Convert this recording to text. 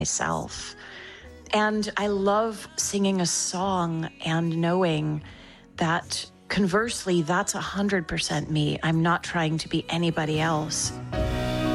myself. And I love singing a song and knowing that conversely, that's 100% me. I'm not trying to be anybody else.